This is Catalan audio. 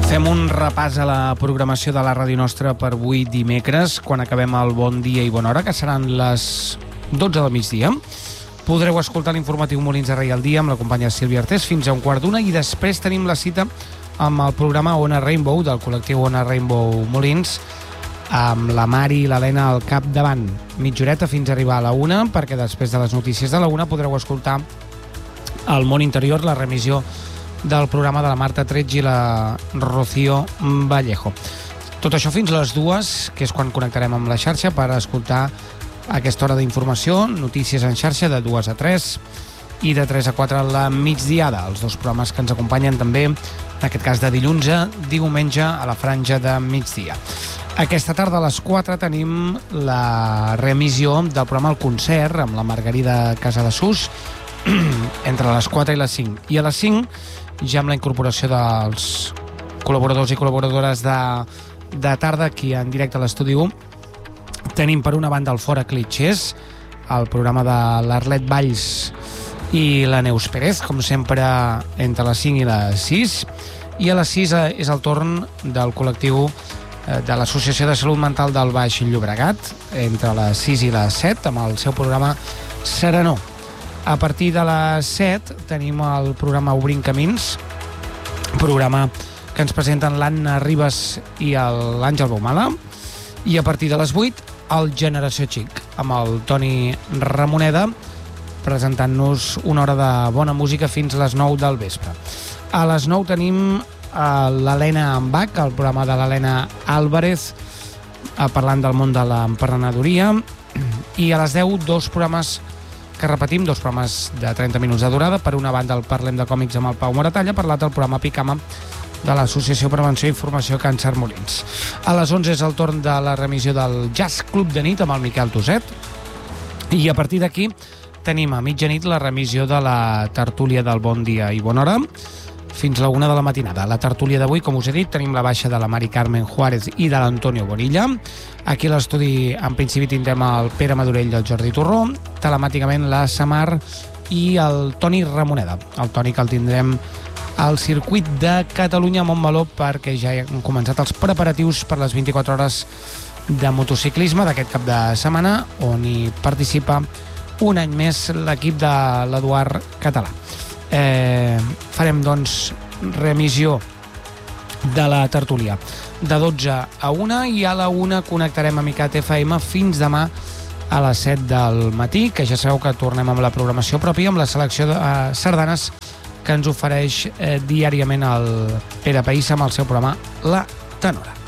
Fem un repàs a la programació de la ràdio nostra per avui dimecres, quan acabem el Bon Dia i Bona Hora, que seran les 12 del migdia. Podreu escoltar l'informatiu Molins de Rei al dia amb la companya Sílvia Artés fins a 1:15 i després tenim la cita amb el programa Ona Rainbow del col·lectiu Ona Rainbow Molins, amb la Mari i l'Helena al capdavant. Mitja horeta fins a arribar a la 1, perquè després de les notícies de la 1 podreu escoltar al Món Interior la remissió del programa de la Marta Tretg i la Rocío Vallejo. Tot això fins a les 2, que és quan connectarem amb la xarxa per escoltar aquesta hora d'informació, notícies en xarxa de 2 a 3 i de 3 a 4 a la migdiada, els dos programes que ens acompanyen també, en aquest cas de dilluns a diumenge a la franja de migdia. Aquesta tarda a les 4 tenim la reemissió del programa El Concert amb la Margarida Casadesús entre les 4 i les 5. I a les 5, ja amb la incorporació dels col·laboradors i col·laboradores de tarda aquí en directe a l'Estudi 1, tenim per una banda el Fora Clitxers, el programa de l'Arlet Valls i la Neus Pérez, com sempre entre les 5 i les 6, i a les 6 és el torn del col·lectiu de l'Associació de Salut Mental del Baix Llobregat, entre les 6 i les 7, amb el seu programa Serenor. A partir de les 7 tenim el programa Obrint Camins, programa que ens presenten l'Anna Ribas i l'Àngel Baumala, i a partir de les 8 el Generació Xic, amb el Toni Ramoneda, presentant-nos una hora de bona música fins a les 9 del vespre. A les 9 tenim l'Helena en Bach, el programa de l'Helena Álvarez, parlant del món de l'emprenedoria, i a les 10 dos programes que repetim, dos programes de 30 minuts de durada. Per una banda el Parlem de Còmics amb el Pau Moratalla, per l'altra el programa Picama de l'Associació Prevenció i Informació Càncer Molins. A les 11 és el torn de la remissió del Jazz Club de nit amb el Miquel Toset, i a partir d'aquí tenim a mitjanit la remissió de la tertúlia del Bon Dia i Bona Hora fins a la 1 de la matinada. La tertúlia d'avui, com us he dit, tenim la baixa de la Mari Carmen Juárez i de l'Antonio Bonilla. Aquí a l'estudi, en principi, tindrem el Pere Madurell i el Jordi Torró, telemàticament la Samar i el Toni Ramoneda. El Toni, que el tindrem al circuit de Catalunya a Montmeló, perquè ja han començat els preparatius per les 24 hores de motociclisme d'aquest cap de setmana, on hi participa un any més l'equip de l'Eduard Català. Farem, doncs, reemissió de la tertúlia de 12 a 1, i a la 1 connectarem a Micat FM fins demà a les 7 del matí, que ja sabeu que tornem amb la programació pròpia, amb la selecció de sardanes que ens ofereix diàriament el Pere País amb el seu programa La Tenora.